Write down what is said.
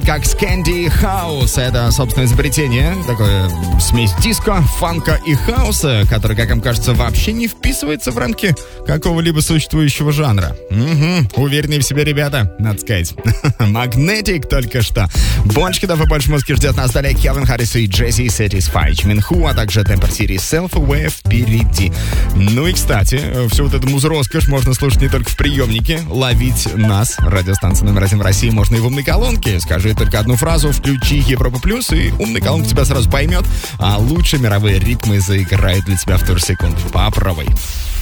как Scandi House. Это, собственно, изобретение, такое смесь диска, фанка и хауса, который, как им кажется, вообще не вписывается в рамки какого-либо существующего жанра. Уверенные в себе ребята, надо сказать. Magnetic только что. Бончики, да, побольше музыки ждет нас далее Кевин Харрис и Джесси Satisfy, Минху, а также Temper City Self-Aware впереди. Ну и, кстати, всю вот эту музроскошь можно слушать не только в приемнике, ловить нас, радиостанция номер 1 в России, можно и в умной колонке. Скажи только одну фразу, включи Европа Плюс, и умная колонка тебя сразу поймет, а лучшие мировые ритмы заиграют для тебя в ту же секунду. Попробуй.